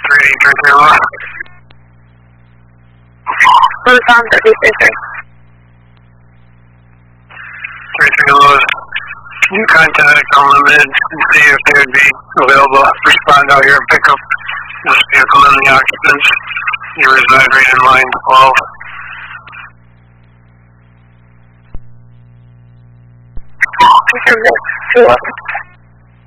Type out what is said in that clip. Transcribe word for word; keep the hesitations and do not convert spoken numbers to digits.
three eight three three one. Tucson three three three. three three one. Can you contact Unlimited and see if they would be available to respond out here and pick up this vehicle and the occupants? You reside right in line twelve. Confirm this. two eleven.